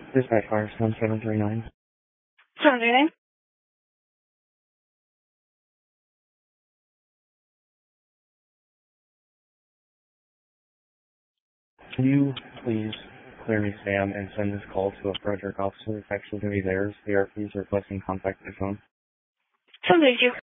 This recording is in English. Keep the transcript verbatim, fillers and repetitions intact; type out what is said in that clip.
Dispatch Firestone seven three nine. seven three nine. Can you please clear me Sam and send this call to a Frederick officer? It's actually going to be theirs. The R P is requesting contact by phone. seven three two.